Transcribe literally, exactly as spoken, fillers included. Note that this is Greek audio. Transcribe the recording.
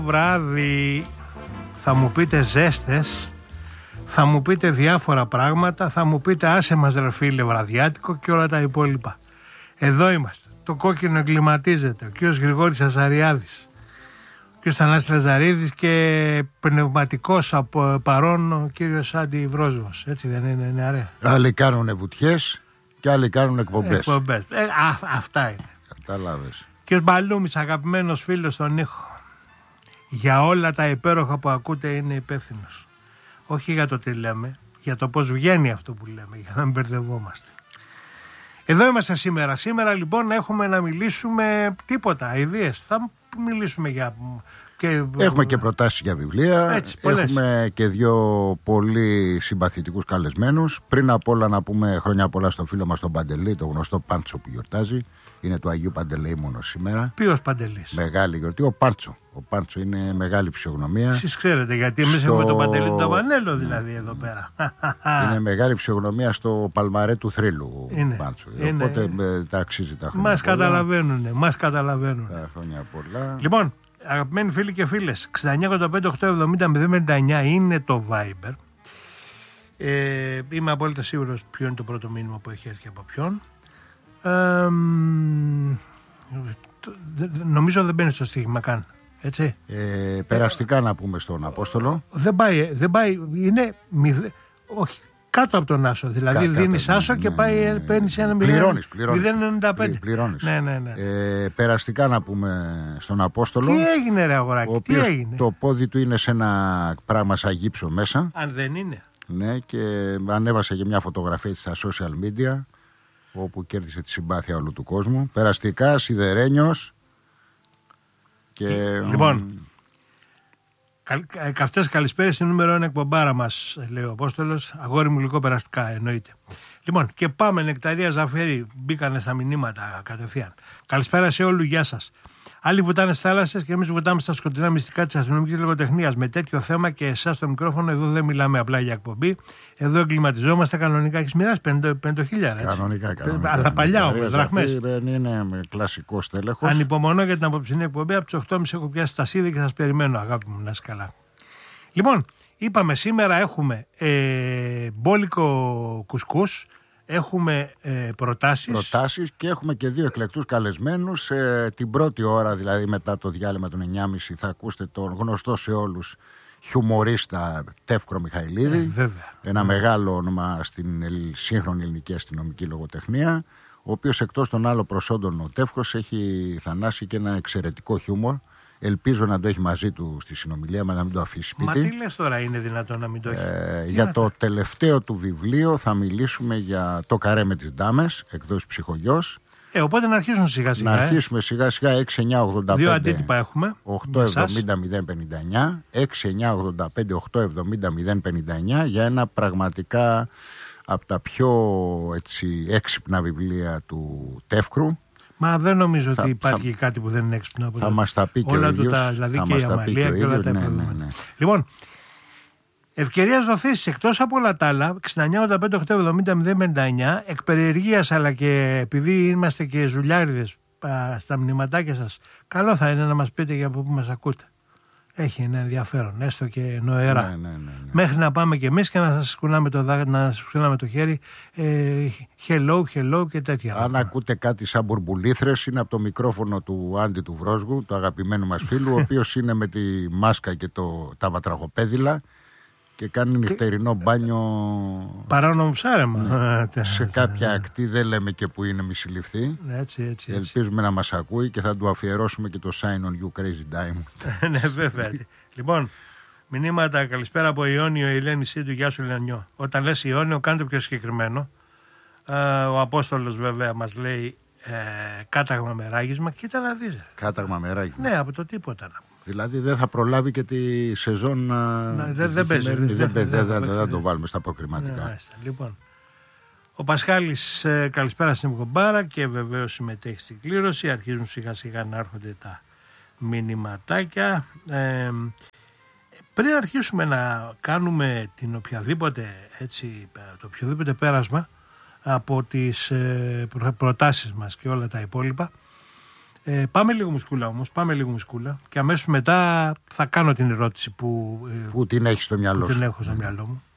Βράδυ θα μου πείτε ζέστες, θα μου πείτε διάφορα πράγματα, θα μου πείτε άσε μας ρε φίλε βραδιάτικο και όλα τα υπόλοιπα. Εδώ είμαστε. Το κόκκινο εγκληματίζεται. Ο κύριος Γρηγόρης Αζαριάδης, ο κύριος Θανάσης Λαζαρίδης και πνευματικός από παρόν ο κύριος Άντι Βρόσβος. Έτσι δεν είναι, είναι αρέα. Άλλοι κάνουν βουτιές και άλλοι κάνουν εκπομπές. εκπομπές. Ε, α, αυτά είναι. Κατάλαβες. Κύριος Μπαλούμης, αγαπημένος φίλος στον ήχο, για όλα τα υπέροχα που ακούτε είναι υπεύθυνος. Όχι για το τι λέμε, για το πώς βγαίνει αυτό που λέμε, για να μην μπερδευόμαστε. Εδώ είμαστε σήμερα. Σήμερα λοιπόν έχουμε να μιλήσουμε τίποτα, ιδέες. Θα μιλήσουμε για... Και... Έχουμε και προτάσεις για βιβλία. Έτσι, έχουμε και δύο πολύ συμπαθητικούς καλεσμένους. Πριν απ' όλα να πούμε χρόνια πολλά στον φίλο μας τον Παντελή, το γνωστό Πάρτσο που γιορτάζει. Είναι του Αγίου Παντελεήμονος σήμερα. Ποιος Παντελής? Μεγάλη γιορτή. Ο Πάρτσο. Ο Πάρτσο είναι μεγάλη φυσιογνωμία. Εσείς ξέρετε, γιατί εμείς στο... έχουμε τον Παντελή του Ταβανέλο δηλαδή εδώ πέρα. Είναι μεγάλη φυσιογνωμία στο παλμαρέ του θρύλου. Είναι. Πάρτσο. Είναι. Οπότε ε, τα αξίζει τα χρόνια. Μας καταλαβαίνουν, μας καταλαβαίνουν. Τα χρόνια πολλά. Λοιπόν, αγαπημένοι φίλοι και φίλες, εξήντα εννιά ογδόντα πέντε οκτακόσια εβδομήντα μηδέν πενήντα εννιά είναι το Viber. Ε, είμαι απόλυτα σίγουρος ποιο είναι το πρώτο μήνυμα που έχει έρθει και από ποιον. Ε, νομίζω δεν μπαίνει στο στοίχημα καν. Έτσι. Ε, περαστικά να πούμε στον Απόστολο. Δεν πάει, δεν πάει, είναι μηδε, όχι, κάτω από τον άσο. Δηλαδή δίνεις άσο και ναι, πάει, ναι, ναι, παίρνεις ένα πληρώνεις, μηδέν ενενήντα πέντε. Πληρώνεις. Ναι, ναι, ναι. Ε, περαστικά να πούμε στον Απόστολο. Τι έγινε ρε αγοράκι, ο τι έγινε? Το πόδι του είναι σε ένα πράγμα σαν γύψο μέσα. Αν δεν είναι. Ναι, και ανέβασε και μια φωτογραφία στα social media, όπου κέρδισε τη συμπάθεια όλου του κόσμου. Περαστικά, σιδερένιος. Και... Λοιπόν, καυτές καλησπέρες στην νούμερο ένα εκπομπάρα μας, λέει ο Απόστολος. Αγόρι μου γλυκό περαστικά, εννοείται. Λοιπόν, και πάμε, Νεκταρία Ζαφέρη. Μπήκανε στα μηνύματα κατευθείαν. Καλησπέρα σε όλους, γεια σας. Άλλοι βουτάνε στις θάλασσες και εμείς βουτάμε στα σκοτεινά μυστικά της αστυνομικής λογοτεχνίας. Με τέτοιο θέμα και εσάς στο μικρόφωνο, εδώ δεν μιλάμε απλά για εκπομπή. Εδώ εγκληματιζόμαστε κανονικά. Έχεις μοιράσει πενήντα χιλιάδες. Κανονικά, κανονικά. Αλλά παλιά όμως, δραχμές. Είναι κλασικός τέλεχος. Ανυπομονώ για την απόψινή εκπομπή. Από τις οκτώ και μισή έχω πιάσει τα σίδη και σας περιμένω, αγάπη μου, να είσαι καλά. Λοιπόν, είπαμε σήμερα έχουμε ε, μπόλικο κουσκούς. Έχουμε ε, προτάσεις. Προτάσεις και έχουμε και δύο εκλεκτούς καλεσμένους. Ε, την πρώτη ώρα, δηλαδή μετά το διάλειμμα των εννιά και μισή, θα ακούσετε τον γνωστό σε όλους χιουμορίστα Τεύκρο Μιχαηλίδη. Ε, βέβαια. Ένα μεγάλο όνομα στην σύγχρονη ελληνική αστυνομική λογοτεχνία, ο οποίος εκτός των άλλων προσόντων ο Τεύκρος έχει θανάσει και ένα εξαιρετικό χιούμορ. Ελπίζω να το έχει μαζί του στη συνομιλία, μα να μην το αφήσει σπίτι. Μα τι λες τώρα, είναι δυνατόν να μην το έχει? Ε, για το τελευταίο του βιβλίο θα μιλήσουμε για το καρέ με τις ντάμες, εκδόσεις Ψυχογιός. Ε, οπότε να αρχίσουν σιγά σιγά. Να ε. αρχίσουμε σιγά σιγά. Έξι εννιά ογδόντα πέντε. Δύο αντίτυπα έχουμε. οκτώ εβδομήντα μηδέν πενήντα εννιά. έξι εννιά ογδόντα πέντε οκτώ εβδομήντα μηδέν πενήντα εννιά για ένα πραγματικά από τα πιο έτσι, έξυπνα βιβλία του Τεύκρου. Μα δεν νομίζω θα, ότι υπάρχει θα, κάτι που δεν είναι έξυπνο από θα το... μας τα πει και όλα ο ίδιος. Του τα, δηλαδή θα και η Αμαλία και όλα τα ναι, προηγούμενα. ναι, ναι. Λοιπόν, ευκαιρίας δοθήσεις εκτός από όλα τα άλλα, εξήντα εννιά ογδόντα πέντε οκτώ εβδομήντα μηδέν πενήντα εννιά, εκ περιεργίας αλλά και επειδή είμαστε και ζουλιάριδες α, στα μηνυματάκια σας, καλό θα είναι να μας πείτε για από πού μας ακούτε. Έχει ένα ενδιαφέρον, έστω και νοερά. Ναι, ναι, ναι, ναι. Μέχρι να πάμε και εμείς και να σας κουνάμε το, να σας κουνάμε το χέρι, ε, hello, hello και τέτοια. Αν ακούτε κάτι σαν μπουρμπουλήθρες, είναι από το μικρόφωνο του Άντι του Βρόσγου, του αγαπημένου μας φίλου, ο οποίος είναι με τη μάσκα και το, τα βατραχοπέδιλα και κάνει νυχτερινό μπάνιο. Παράνομο ψάρεμα. Ναι. Σε κάποια ακτή, δεν λέμε και που είναι, μη συλληφθεί. Έτσι, έτσι, έτσι. Ελπίζουμε να μας ακούει και θα του αφιερώσουμε και το Sign on You Crazy Diamond. Ναι, βέβαια. Λοιπόν, μηνύματα, καλησπέρα από Ιόνιο, η Ελένη Σίντου, γεια σου Λεωνιό. Όταν λες Ιόνιο, κάντε πιο συγκεκριμένο. Ε, ο Απόστολος βέβαια μας λέει ε, κάταγμα με ράγισμα. Κοίτα να δεις. Κάταγμα με ράγισμα. Ναι, από το τίποτα να. Δηλαδή δεν θα προλάβει και τη σεζόν να. Ναι, δεν δεν παίζει. Δεν θα το βάλουμε στα προκριματικά. Ναι, λοιπόν, ο Πασχάλης, ε, καλησπέρα στην Κομπάρα και βεβαίως συμμετέχει στην κλήρωση. Αρχίζουν σιγά σιγά να έρχονται τα μηνυματάκια. Ε, πριν αρχίσουμε να κάνουμε την οποιαδήποτε, έτσι, το οποιοδήποτε πέρασμα από τις ε, προτάσεις μας και όλα τα υπόλοιπα, Ε, πάμε λίγο μουσκούλα όμως, πάμε λίγο μουσκούλα και αμέσως μετά θα κάνω την ερώτηση που, που την έχει στο μιαλό που σου. την έχω στο μυαλό μου.